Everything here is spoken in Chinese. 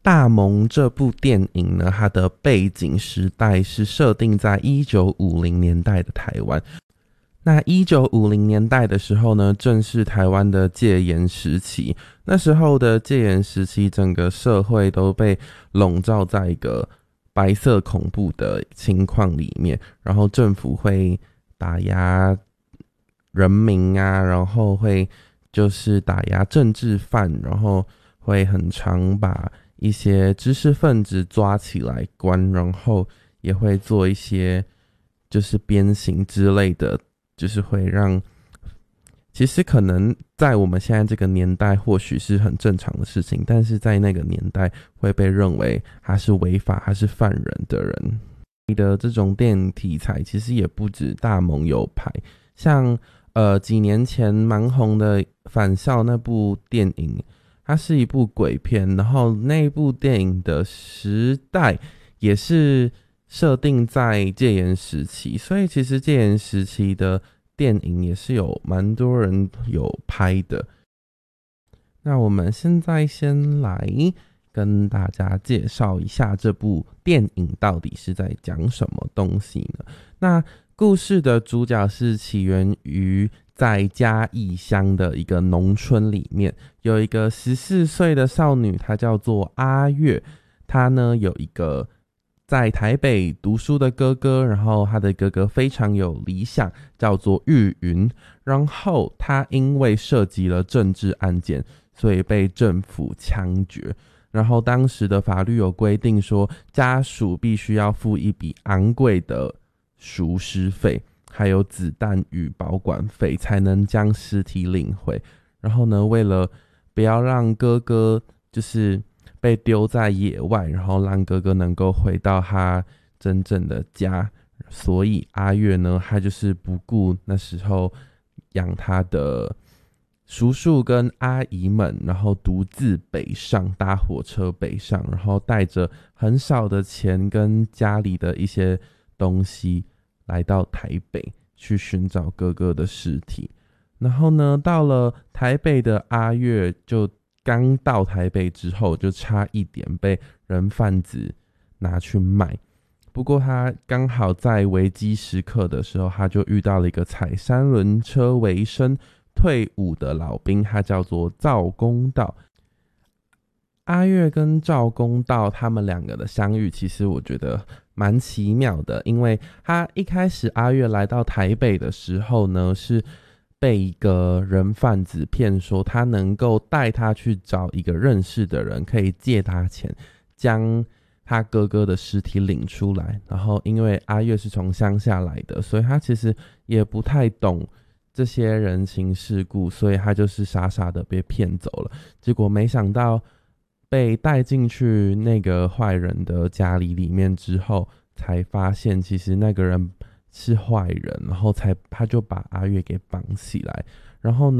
大蒙这部电影呢，它的背景时代是设定在1950年代的台湾。那1950年代的时候呢，正是台湾的戒严时期。那时候的戒严时期，整个社会都被笼罩在一个白色恐怖的情况里面，然后政府会打压人民啊，然后会就是打压政治犯，然后会很常把一些知识分子抓起来关，然后也会做一些就是鞭刑之类的，就是会让其实可能在我们现在这个年代或许是很正常的事情，但是在那个年代会被认为他是违法，他是犯人的人。的这种电影题材其实也不止大蒙有拍，像几年前蛮红的返校那部电影，它是一部鬼片，然后那部电影的时代也是设定在戒严时期，所以其实戒严时期的电影也是有蛮多人有拍的。那我们现在先来跟大家介绍一下这部电影到底是在讲什么东西呢？那故事的主角是起源于在嘉义乡的一个农村里面，有一个14岁的少女，她叫做阿月。她呢有一个在台北读书的哥哥，然后她的哥哥非常有理想，叫做玉云。然后她因为涉及了政治案件，所以被政府枪决。然后当时的法律有规定说，家属必须要付一笔昂贵的赎尸费，还有子弹与保管费，才能将尸体领回。然后呢，为了不要让哥哥就是被丢在野外，然后让哥哥能够回到他真正的家，所以阿月呢，他就是不顾那时候养他的叔叔跟阿姨们，然后独自北上，搭火车北上，然后带着很少的钱跟家里的一些东西来到台北去寻找哥哥的尸体。然后呢，到了台北的阿月就刚到台北之后，就差一点被人贩子拿去卖。不过他刚好在危机时刻的时候，他就遇到了一个踩三轮车为生退伍的老兵，他叫做赵公道。阿月跟赵公道他们两个的相遇，其实我觉得蛮奇妙的，因为他一开始阿月来到台北的时候呢，是被一个人贩子骗说他能够带他去找一个认识的人，可以借他钱将他哥哥的尸体领出来。然后因为阿月是从乡下来的，所以他其实也不太懂这些人情世故，所以他就是傻傻的被骗走了。结果没想到被带进去那个坏人的家里面之后，才发现其实那个人是坏人，然后他就把阿月给绑起来。然后